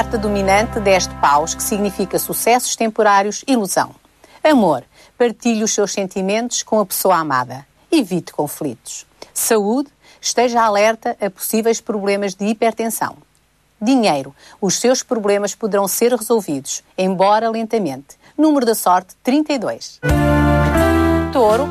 Carta dominante 10 de paus, que significa sucessos temporários, ilusão. Amor, partilhe os seus sentimentos com a pessoa amada. Evite conflitos. Saúde, esteja alerta a possíveis problemas de hipertensão. Dinheiro, os seus problemas poderão ser resolvidos, embora lentamente. Número da sorte, 32. Touro.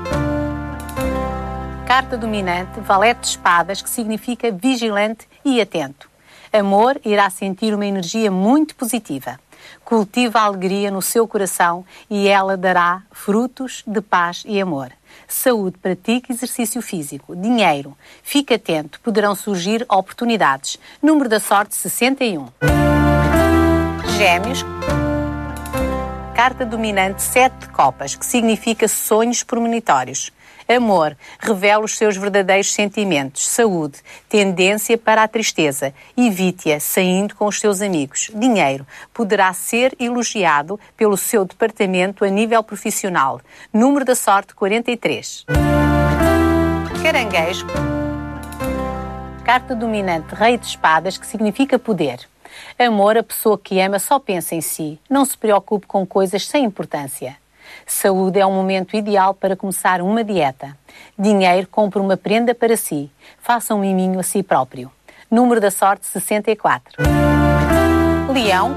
Carta dominante, valete de espadas, que significa vigilante e atento. Amor, irá sentir uma energia muito positiva. Cultiva a alegria no seu coração e ela dará frutos de paz e amor. Saúde, pratique exercício físico. Dinheiro, fique atento, poderão surgir oportunidades. Número da sorte, 61. Gêmeos. Carta dominante 7 de copas, que significa sonhos premonitórios. Amor, revela os seus verdadeiros sentimentos. Saúde, tendência para a tristeza. Evite-a saindo com os seus amigos. Dinheiro, poderá ser elogiado pelo seu departamento a nível profissional. Número da sorte, 43. Caranguejo. Carta dominante rei de espadas, que significa poder. Amor, a pessoa que ama só pensa em si. Não se preocupe com coisas sem importância. Saúde, é um momento ideal para começar uma dieta. Dinheiro, compre uma prenda para si. Faça um miminho a si próprio. Número da sorte, 64. Leão.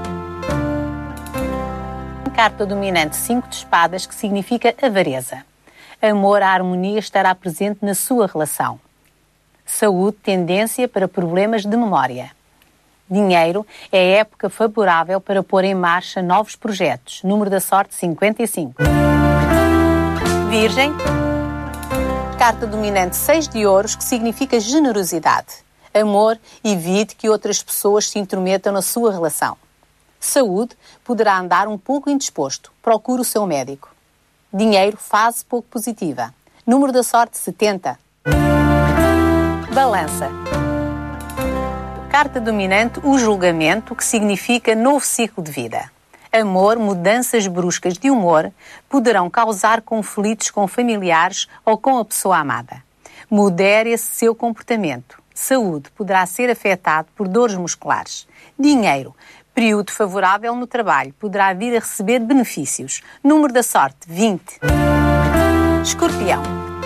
Carta dominante 5 de espadas, que significa avareza. Amor, a harmonia estará presente na sua relação. Saúde, tendência para problemas de memória. Dinheiro, é época favorável para pôr em marcha novos projetos. Número da sorte, 55. Virgem. Carta dominante 6 de ouros, que significa generosidade. Amor, evite que outras pessoas se intrometam na sua relação. Saúde, poderá andar um pouco indisposto. Procure o seu médico. Dinheiro, fase pouco positiva. Número da sorte, 70. Balança. Carta dominante, o julgamento, que significa novo ciclo de vida. Amor, mudanças bruscas de humor poderão causar conflitos com familiares ou com a pessoa amada. Modere esse seu comportamento. Saúde, poderá ser afetado por dores musculares. Dinheiro, período favorável no trabalho, poderá vir a receber benefícios. Número da sorte, 20. Escorpião.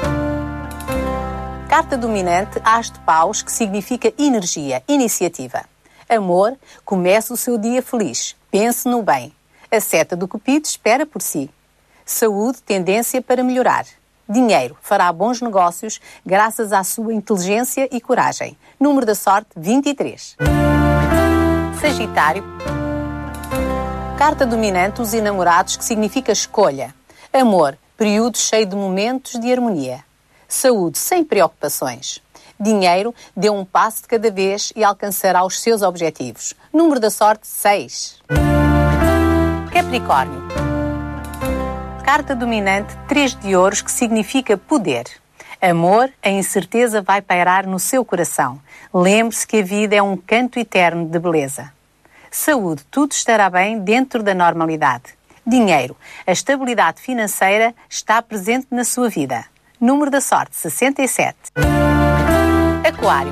Carta dominante, as de paus, que significa energia, iniciativa. Amor, comece o seu dia feliz. Pense no bem. A seta do Cupido espera por si. Saúde, tendência para melhorar. Dinheiro, fará bons negócios graças à sua inteligência e coragem. Número da sorte, 23. Sagitário. Carta dominante, os enamorados, que significa escolha. Amor, período cheio de momentos de harmonia. Saúde, sem preocupações. Dinheiro, dê um passo de cada vez e alcançará os seus objetivos. Número da sorte, 6. Capricórnio. Carta dominante 3 de ouros, que significa poder. Amor, a incerteza vai pairar no seu coração. Lembre-se que a vida é um canto eterno de beleza. Saúde, tudo estará bem dentro da normalidade. Dinheiro, a estabilidade financeira está presente na sua vida. Número da sorte, 67. Aquário.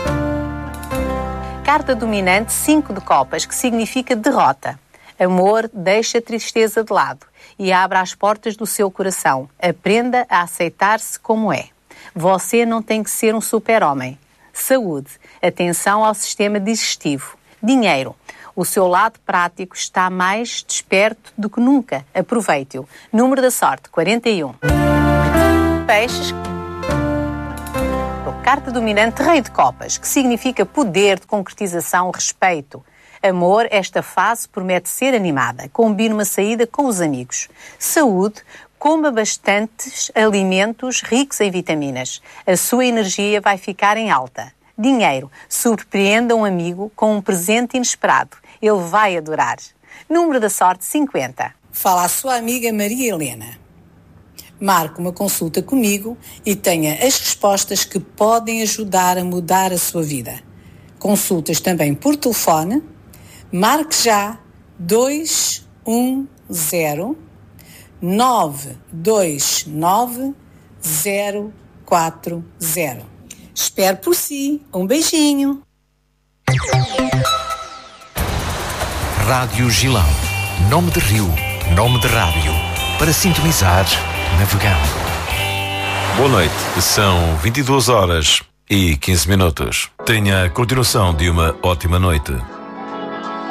Carta dominante 5 de copas, que significa derrota. Amor, deixe a tristeza de lado e abra as portas do seu coração. Aprenda a aceitar-se como é. Você não tem que ser um super-homem. Saúde, atenção ao sistema digestivo. Dinheiro, o seu lado prático está mais desperto do que nunca. Aproveite-o. Número da sorte, 41. Peixes. Carta dominante rei de copas, que significa poder de concretização, respeito. Amor, esta fase promete ser animada. Combine uma saída com os amigos. Saúde, coma bastantes alimentos ricos em vitaminas. A sua energia vai ficar em alta. Dinheiro, surpreenda um amigo com um presente inesperado. Ele vai adorar. Número da sorte, 50. Fala a sua amiga Maria Helena. Marque uma consulta comigo e tenha as respostas que podem ajudar a mudar a sua vida. Consultas também por telefone. Marque já 210 929 040. Espero por si. Um beijinho. Rádio Gilão. Nome de rio, nome de rádio. Para sintonizar, navegando. Boa noite, são 22 horas e 15 minutos. Tenha a continuação de uma ótima noite.